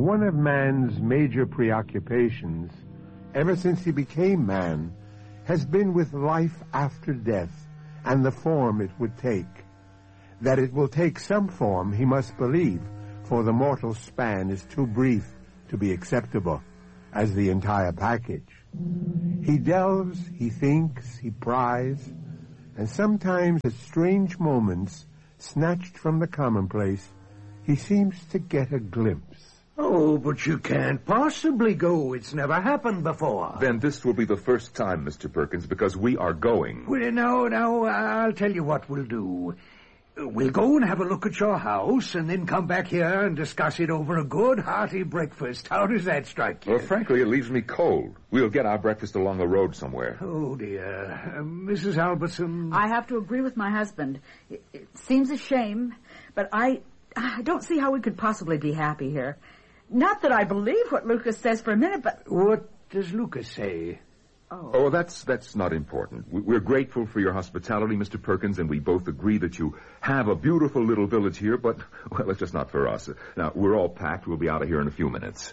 One of man's major preoccupations, ever since he became man, has been with life after death and the form it would take. That it will take some form he must believe, for the mortal span is too brief to be acceptable as the entire package. He delves, he thinks, he pries, and sometimes at strange moments, snatched from the commonplace, he seems to get a glimpse. Oh, but you can't possibly go. It's never happened before. Then this will be the first time, Mr. Perkins, because we are going. Well, now, I'll tell you what we'll do. We'll go and have a look at your house, and then come back here and discuss it over a good, hearty breakfast. How does that strike you? Well, frankly, it leaves me cold. We'll get our breakfast along the road somewhere. Oh, dear. Mrs. Albertson? I have to agree with my husband. It seems a shame, but I don't see how we could possibly be happy here. Not that I believe what Lucas says for a minute, but... What does Lucas say? Oh, that's not important. We're grateful for your hospitality, Mr. Perkins, and we both agree that you have a beautiful little village here, but, well, it's just not for us. Now, we're all packed. We'll be out of here in a few minutes.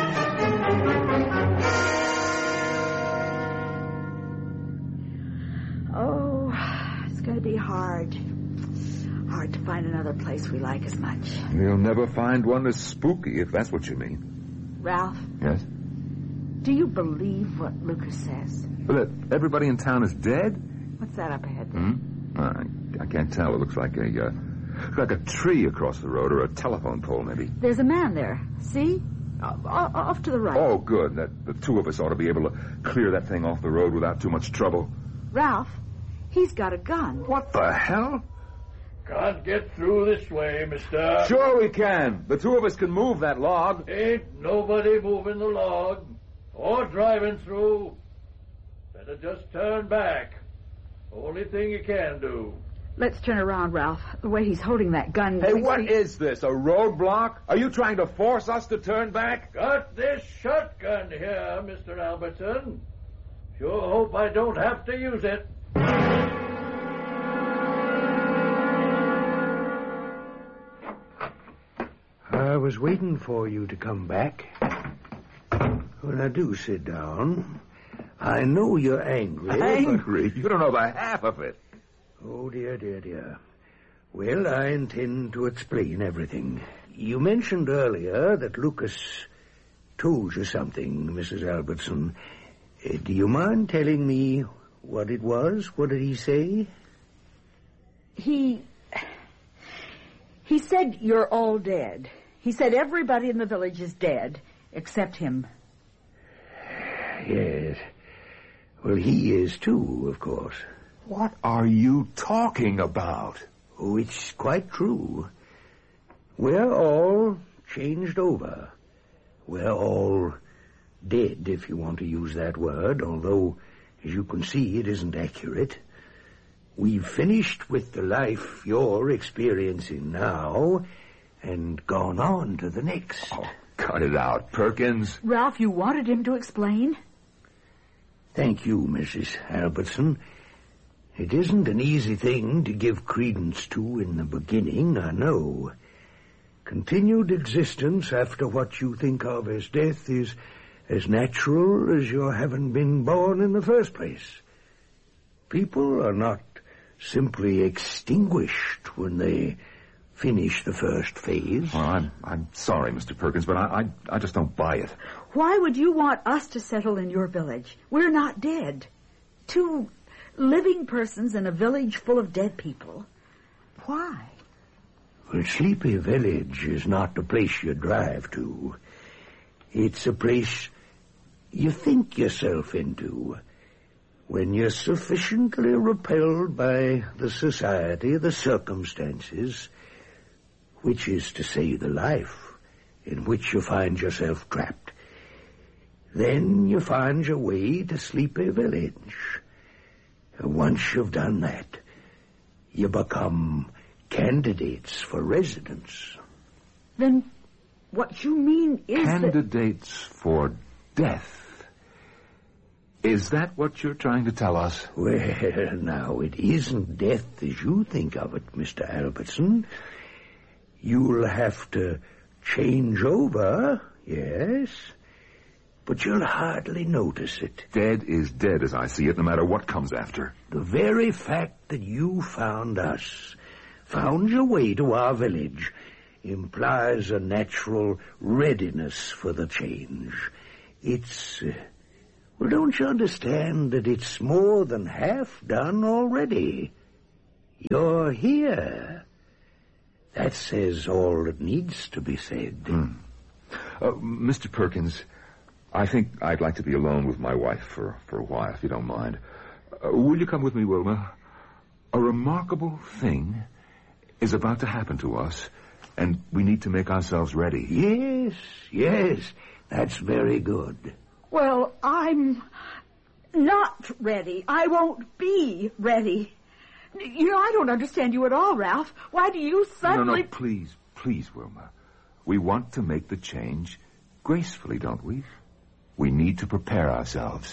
Oh, it's going to be hard. Hard to find another place we like as much. You'll never find one as spooky, if that's what you mean. Ralph? Yes? Do you believe what Lucas says? Well, that everybody in town is dead? What's that up ahead there? I can't tell. It looks like a tree across the road, or a telephone pole, maybe. There's a man there. See? Off to the right. Oh, good. The two of us ought to be able to clear that thing off the road without too much trouble. Ralph, he's got a gun. What the hell? Can't get through this way, mister. Sure we can. The two of us can move that log. Ain't nobody moving the log. Or driving through. Better just turn back. Only thing you can do. Let's turn around, Ralph. The way he's holding that gun... Hey, what is this, a roadblock? Are you trying to force us to turn back? Got this shotgun here, Mr. Albertson. Sure hope I don't have to use it. I was waiting for you to come back. Well, now, do sit down. I know you're angry. Angry? You don't know the half of it. Oh, dear. Well, I intend to explain everything. You mentioned earlier that Lucas told you something, Mrs. Albertson. Do you mind telling me what it was? What did he say? He said you're all dead. He said everybody in the village is dead, except him. Yes. Well, he is too, of course. What are you talking about? Oh, it's quite true. We're all changed over. We're all dead, if you want to use that word, although, as you can see, it isn't accurate. We've finished with the life you're experiencing now and gone on to the next. Oh, cut it out, Perkins. Ralph, you wanted him to explain? Thank you, Mrs. Albertson. It isn't an easy thing to give credence to in the beginning, I know. Continued existence after what you think of as death is as natural as your having been born in the first place. People are not simply extinguished when they finish the first phase. Well, I'm sorry, Mr. Perkins, but I just don't buy it. Why would you want us to settle in your village? We're not dead. Two living persons in a village full of dead people. Why? Well, Sleepy Village is not a place you drive to. It's a place you think yourself into when you're sufficiently repelled by the society, the circumstances, which is to say the life in which you find yourself trapped. Then you find your way to Sleepy Village. Once you've done that, you become candidates for residence. Then what you mean is Candidates for death. Is that what you're trying to tell us? Well, now, it isn't death as you think of it, Mr. Albertson. You'll have to change over Yes, but you'll hardly notice it. Dead is dead as I see it, no matter what comes after. The very fact that you found us, found your way to our village, implies a natural readiness for the change. It's, well, don't you understand that it's more than half done already? You're here. That says all that needs to be said. Mr. Perkins, I think I'd like to be alone with my wife for a while, if you don't mind. Will you come with me, Wilma? A remarkable thing is about to happen to us, and we need to make ourselves ready. Yes, that's very good. Well, I'm not ready. I won't be ready. You know, I don't understand you at all, Ralph. Why do you suddenly... No, please, Wilma. We want to make the change gracefully, don't we? We need to prepare ourselves.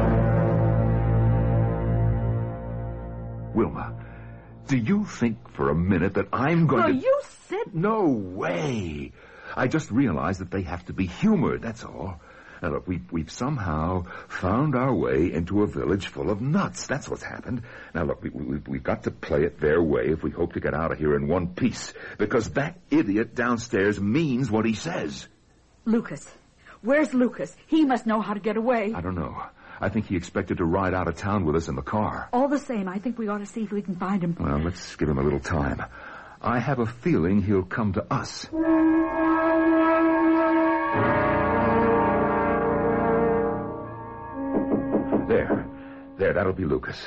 Wilma, do you think for a minute that I'm going to... Well, you said... No way. I just realized that they have to be humored, that's all. Now, look, we've somehow found our way into a village full of nuts. That's what's happened. Now, look, we've got to play it their way if we hope to get out of here in one piece. Because that idiot downstairs means what he says. Lucas. Where's Lucas? He must know how to get away. I don't know. I think he expected to ride out of town with us in the car. All the same, I think we ought to see if we can find him. Well, let's give him a little time. I have a feeling he'll come to us. There, that'll be Lucas.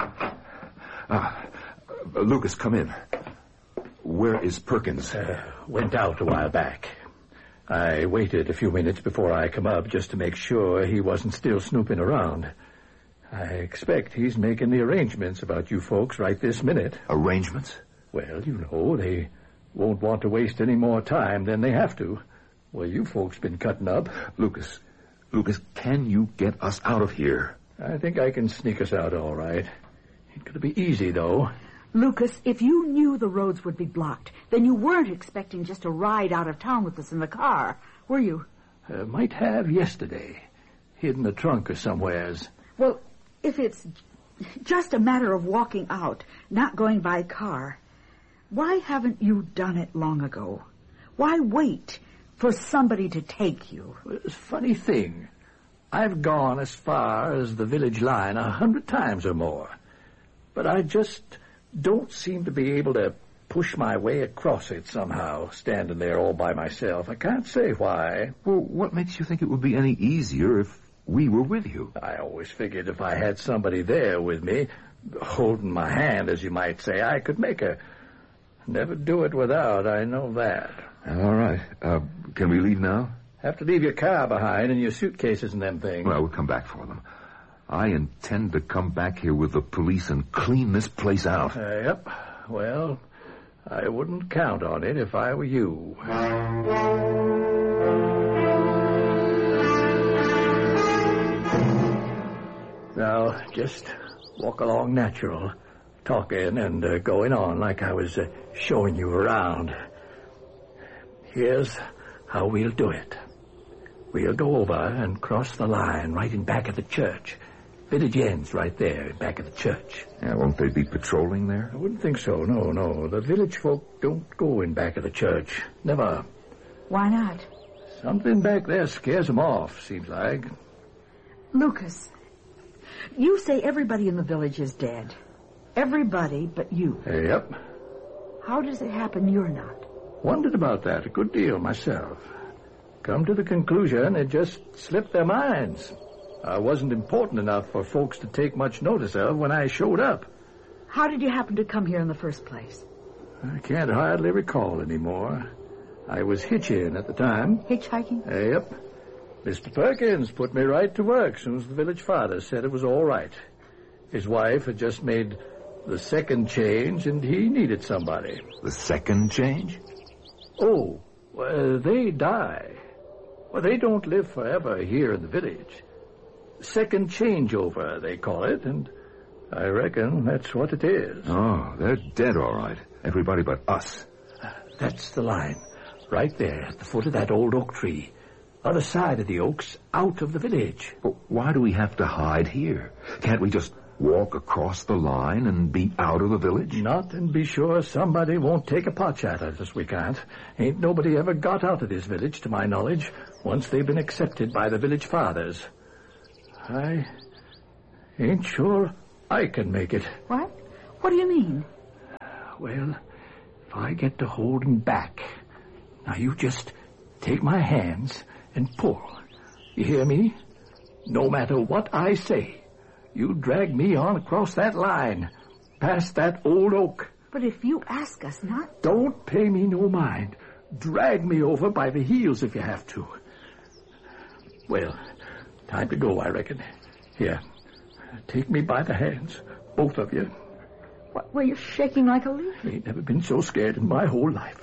Lucas, come in. Where is Perkins? Went out a while back. I waited a few minutes before I come up just to make sure he wasn't still snooping around. I expect he's making the arrangements about you folks right this minute. Arrangements? Well, you know, they won't want to waste any more time than they have to. Well, you folks been cutting up. Lucas, can you get us out of here? I think I can sneak us out all right. Ain't gonna be easy, though. Lucas, if you knew the roads would be blocked, then you weren't expecting just to ride out of town with us in the car, were you? Might have yesterday. Hid in the trunk or somewheres. Well, if it's just a matter of walking out, not going by car, why haven't you done it long ago? Why wait for somebody to take you? Well, it's a funny thing. I've gone as far as the village line 100 times or more. But I just don't seem to be able to push my way across it somehow, standing there all by myself. I can't say why. Well, what makes you think it would be any easier if we were with you? I always figured if I had somebody there with me, holding my hand, as you might say, I could make her. Never do it without, I know that. All right. Can we leave now? Have to leave your car behind and your suitcases and them things. Well, we'll come back for them. I intend to come back here with the police and clean this place out. Yep. Well, I wouldn't count on it if I were you. Now, just walk along natural, talking and going on like I was showing you around. Here's how we'll do it. We'll go over and cross the line right in back of the church. Village ends right there in back of the church. Yeah, won't they be patrolling there? I wouldn't think so, no. The village folk don't go in back of the church. Never. Why not? Something back there scares them off, seems like. Lucas, you say everybody in the village is dead. Everybody but you. Yep. How does it happen you're not? Wondered about that a good deal myself. Come to the conclusion it just slipped their minds. I wasn't important enough for folks to take much notice of when I showed up. How did you happen to come here in the first place? I can't hardly recall anymore. I was hitching at the time. Hitchhiking? Yep. Mr. Perkins put me right to work as soon as the village father said it was all right. His wife had just made the second change, and he needed somebody. The second change? Oh, well, they die. Well, they don't live forever here in the village. Second changeover, they call it, and I reckon that's what it is. Oh, they're dead, all right. Everybody but us. That's the line. Right there at the foot of that old oak tree. other side of the oaks, out of the village. But why do we have to hide here? Can't we just walk across the line and be out of the village? Not and be sure somebody won't take a pot shot at us, we can't. Ain't nobody ever got out of this village, to my knowledge, once they've been accepted by the village fathers. I ain't sure I can make it. What? What do you mean? Well, if I get to holding back, now you just take my hands and pull. You hear me? No matter what I say, you drag me on across that line, past that old oak. But if you ask us not... Don't pay me no mind. Drag me over by the heels if you have to. Well, time to go, I reckon. Here, take me by the hands, both of you. What, were you shaking like a leaf? Ain't never been so scared in my whole life.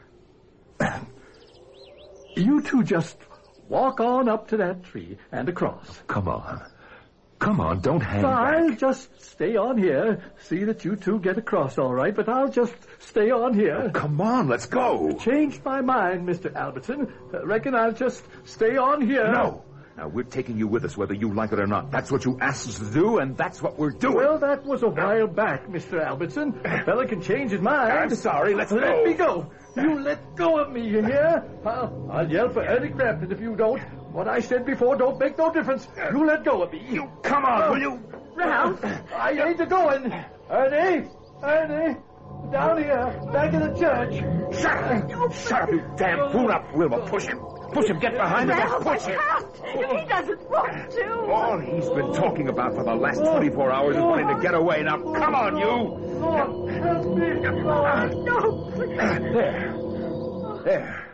You two just walk on up to that tree and across. Come on. Come on, don't hang I'll back. just stay on here. See that you two get across all right, but I'll just stay on here. Come on, let's go. Changed my mind, Mr. Albertson. Reckon I'll just stay on here. No. Now, we're taking you with us whether you like it or not. That's what you asked us to do, and that's what we're doing. Well, that was a while back, Mr. Albertson. A fella can change his mind. I'm sorry, let's go. Let me go. You let go of me, you hear? I'll yell for Ernie Crampton if you don't. What I said before don't make no difference. You let go of me. You come on, will you? Ralph, I ain't a-going. Ernie, down here, back in the church. Shut up! Shut up, you damn fool! Up, Wilma, push him. Push him, get behind him, Ralph, push him. if he doesn't want to... All he's been talking about for the last 24 hours is wanting to get away. Now, come on, you! Lord, help me. Lord. No, please. There.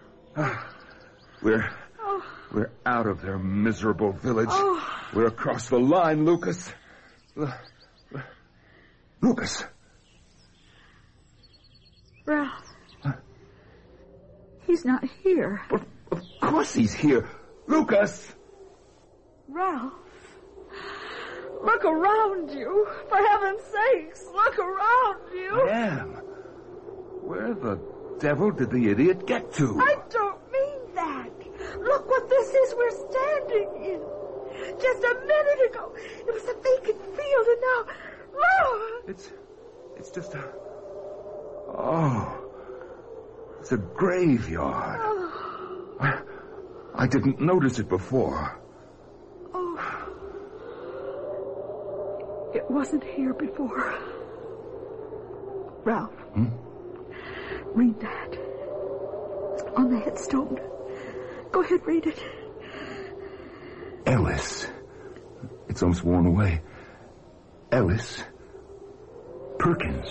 We're out of their miserable village. We're across the line, Lucas. Lucas. Ralph. He's not here. But of course he's here. Lucas! Ralph. Look around you. For heaven's sakes, look around you. I am. Where the devil did the idiot get to? I don't mean that. Look what this is we're standing in. Just a minute ago, it was a vacant field, and now... Look! It's just a... Oh... It's a graveyard. I didn't notice it before. Oh. It wasn't here before. Ralph. Read that. On the headstone. Go ahead, read it. Ellis. It's almost worn away. Ellis Perkins.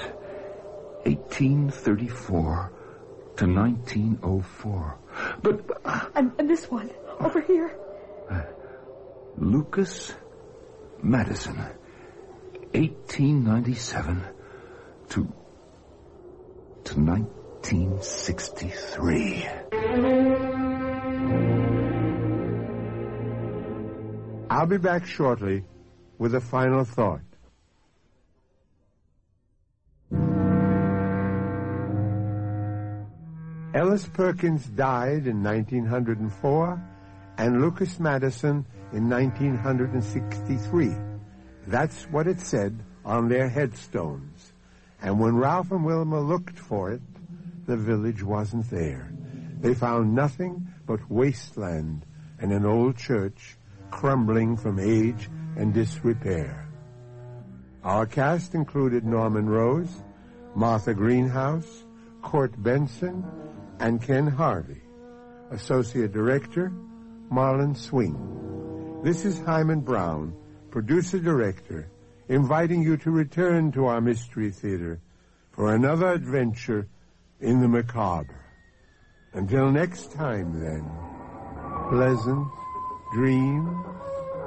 1834 to 1904. But... And this one, over here. Lucas Madison. 1897 to 1963. I'll be back shortly with a final thought. Ellis Perkins died in 1904 and Lucas Madison in 1963. That's what it said on their headstones. And when Ralph and Wilma looked for it, the village wasn't there. They found nothing but wasteland and an old church crumbling from age and disrepair. Our cast included Norman Rose, Martha Greenhouse, Court Benson, and Ken Harvey. Associate Director, Marlon Swing. This is Hyman Brown, Producer-Director, inviting you to return to our Mystery Theater for another adventure in the macabre. Until next time, then, pleasant dreams.